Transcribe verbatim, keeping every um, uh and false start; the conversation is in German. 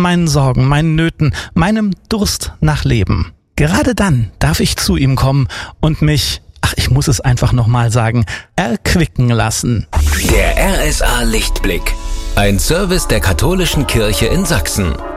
meinen Sorgen, meinen Nöten, meinem Durst nach Leben. Gerade dann darf ich zu ihm kommen und mich, ach, ich muss es einfach nochmal sagen, erquicken lassen. Der R S A Lichtblick. Ein Service der Katholischen Kirche in Sachsen.